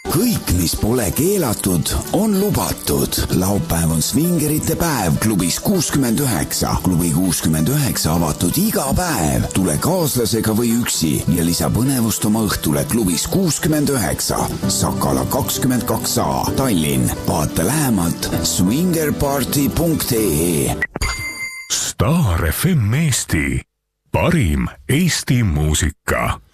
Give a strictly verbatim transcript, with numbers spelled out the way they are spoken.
kõik, mis pole keelatud, on lubatud. Laupäev on svingerite päev klubis kuuskümmend üheksa. Klubi kuuskümmend üheksa avatud iga päev. Tule kaaslasega või üksi ja lisa põnevust oma õhtule klubis kuuskümmend üheksa. Sakala kakskümmend kaks A, Tallinn. Vaata lähemalt swingerparty punkt ee. Star F M Eesti. Parim Eesti muusika.